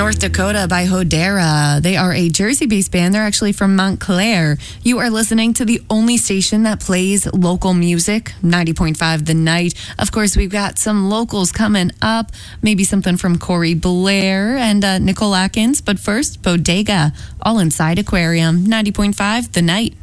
North Dakota by Hodera. They are a Jersey-based band. They're actually from Montclair. You are listening to the only station that plays local music, 90.5 The Night. Of course, we've got some locals coming up, maybe something from Corey Blair and Nicole Atkins. But first, Bodega, All Inside Aquarium, 90.5 The Night.